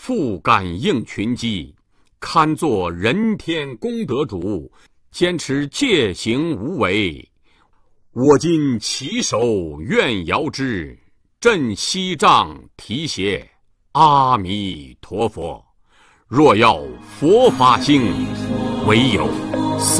复感应群机，堪作人天功德主，坚持戒行无为。我今起手愿遥之，振西藏提携，阿弥陀佛。若要佛法兴，唯有